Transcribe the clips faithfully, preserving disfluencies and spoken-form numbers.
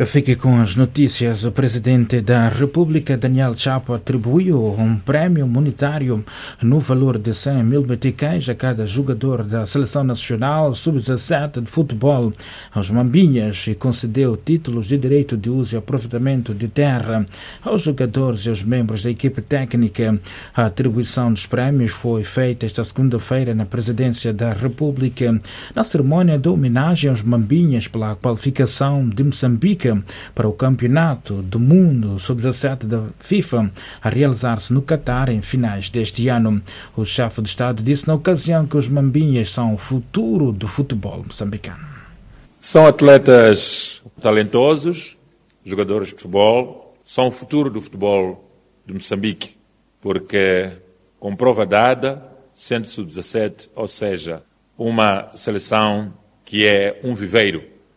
Fique com as notícias. O presidente da República, Daniel Chapo, atribuiu um prémio monetário no valor de cem mil meticais a cada jogador da Seleção Nacional sub dezassete de futebol aos Mambinhas e concedeu títulos de direito de uso e aproveitamento de terra aos jogadores e aos membros da equipe técnica. A atribuição dos prémios foi feita esta segunda-feira na Presidência da República, na cerimônia de homenagem aos Mambinhas pela qualificação de Moçambique para o Campeonato do Mundo sub dezassete da FIFA a realizar-se no Catar em finais deste ano. O chefe de Estado disse na ocasião que os Mambinhas são o futuro do futebol moçambicano. São atletas talentosos, jogadores de futebol, são o futuro do futebol de Moçambique, porque com prova dada, sendo sub dezassete, ou seja, uma seleção que é um viveiro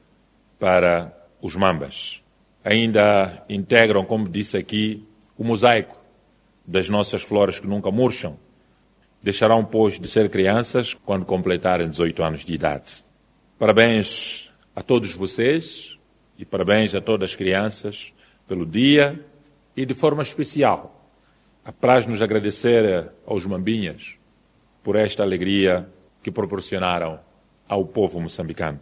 para os Mambas. Ainda integram, como disse aqui, o mosaico das nossas flores que nunca murcham. Deixarão, pois, de ser crianças quando completarem dezoito anos de idade. Parabéns a todos vocês e parabéns a todas as crianças pelo dia e, de forma especial, apraz-nos agradecer aos Mambinhas por esta alegria que proporcionaram ao povo moçambicano.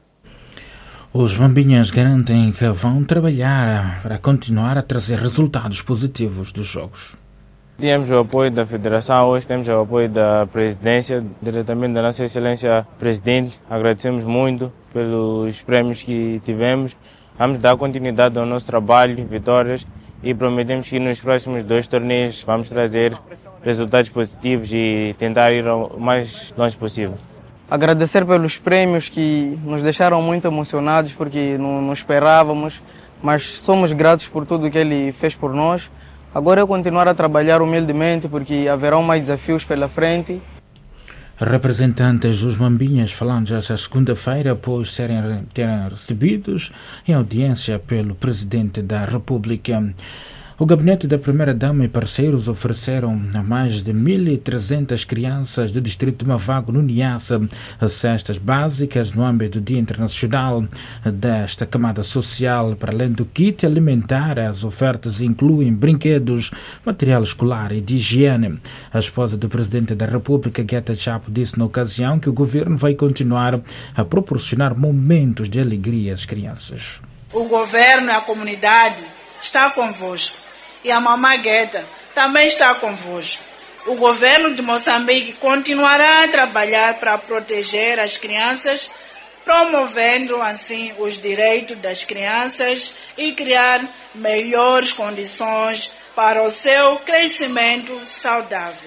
Os Mambinhas garantem que vão trabalhar para continuar a trazer resultados positivos dos jogos. Temos o apoio da Federação, hoje temos o apoio da Presidência, diretamente da Nossa Excelência Presidente. Agradecemos muito pelos prémios que tivemos. Vamos dar continuidade ao nosso trabalho, vitórias, e prometemos que nos próximos dois torneios vamos trazer resultados positivos e tentar ir o mais longe possível. Agradecer pelos prêmios que nos deixaram muito emocionados porque não, não esperávamos, mas somos gratos por tudo que ele fez por nós. Agora é continuar a trabalhar humildemente porque haverão mais desafios pela frente. Representantes dos Mambinhas falando já esta segunda-feira após serem terem recebidos em audiência pelo Presidente da República. O gabinete da Primeira-Dama e parceiros ofereceram a mais de mil e trezentas crianças do distrito de Mavago, no Niassa, cestas básicas no âmbito do Dia Internacional desta camada social. Para além do kit alimentar, as ofertas incluem brinquedos, material escolar e de higiene. A esposa do Presidente da República, Guetta Chapo, disse na ocasião que o governo vai continuar a proporcionar momentos de alegria às crianças. O governo e a comunidade está convosco. E a Mamãe Guetta também está convosco. O governo de Moçambique continuará a trabalhar para proteger as crianças, promovendo assim os direitos das crianças e criar melhores condições para o seu crescimento saudável.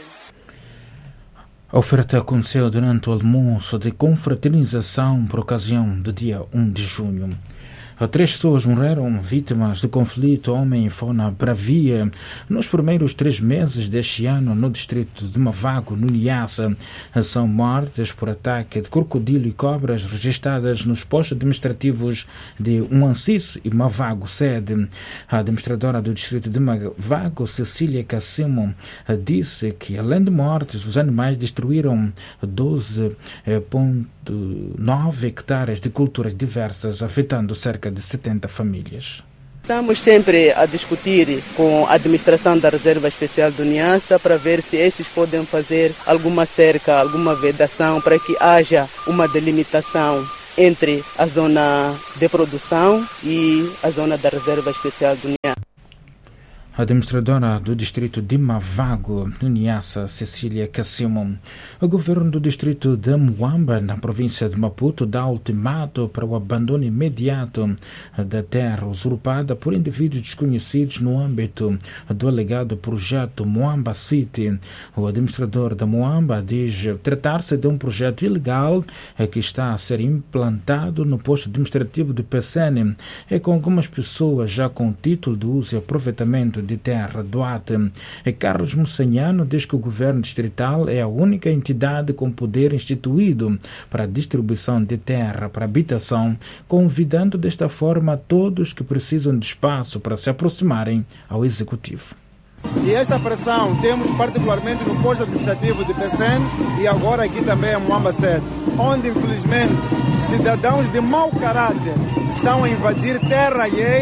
A oferta aconteceu durante o almoço de confraternização por ocasião do dia um de junho. Três pessoas morreram vítimas do conflito homem-fauna bravia nos primeiros três meses deste ano no distrito de Mavago, no Niassa. São mortes por ataque de crocodilo e cobras registradas nos postos administrativos de Uanciso e Mavago sede. A administradora do distrito de Mavago, Cecília Cassimo, disse que além de mortes, os animais destruíram doze vírgula nove hectares de culturas diversas, afetando cerca de setenta famílias. Estamos sempre a discutir com a administração da Reserva Especial do Niassa para ver se estes podem fazer alguma cerca, alguma vedação para que haja uma delimitação entre a zona de produção e a zona da Reserva Especial do Niassa. A administradora do distrito de Mavago, no Niassa, Cecília Cassimo. O governo do distrito de Muamba, na província de Maputo, dá ultimato para o abandono imediato da terra usurpada por indivíduos desconhecidos no âmbito do alegado projeto Muamba City. O administrador da Muamba diz tratar-se de um projeto ilegal que está a ser implantado no posto administrativo de Pecene e com algumas pessoas já com título de uso e aproveitamento de terra doada. Carlos Moçanhano diz que o governo distrital é a única entidade com poder instituído para a distribuição de terra para habitação, convidando desta forma todos que precisam de espaço para se aproximarem ao executivo. E esta pressão temos particularmente no posto administrativo de Pecene e agora aqui também em Muamba sede, onde infelizmente cidadãos de mau caráter estão a invadir terra alheia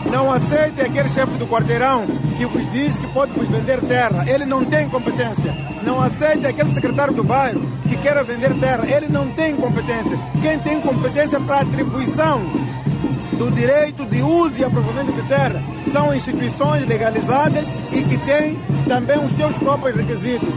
Não aceite aquele chefe do quarteirão que vos diz que pode vos vender terra. Ele não tem competência. Não aceite aquele secretário do bairro que queira vender terra. Ele não tem competência. Quem tem competência para a atribuição do direito de uso e aproveitamento de terra são instituições legalizadas e que têm também os seus próprios requisitos.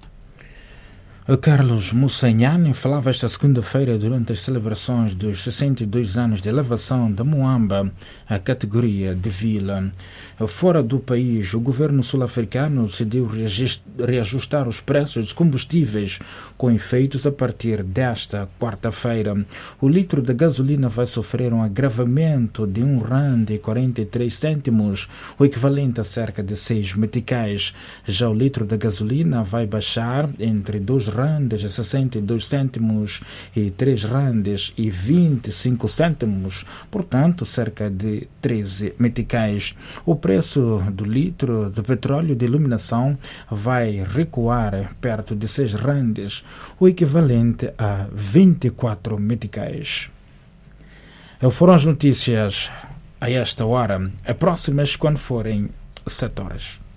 Carlos Mussanhani falava esta segunda-feira durante as celebrações dos sessenta e dois anos de elevação da Muamba à categoria de vila. Fora do país, o governo sul-africano decidiu reajustar os preços dos combustíveis com efeitos a partir desta quarta-feira. O litro de gasolina vai sofrer um agravamento de um rand e quarenta e três cêntimos, o equivalente a cerca de seis meticais. Já o litro de gasolina vai baixar entre dois randes e sessenta e dois cêntimos e três randes e vinte e cinco cêntimos, portanto cerca de treze meticais. O preço do litro de petróleo de iluminação vai recuar perto de seis randes, o equivalente a vinte e quatro meticais. Foram as notícias a esta hora, próximas quando forem sete horas.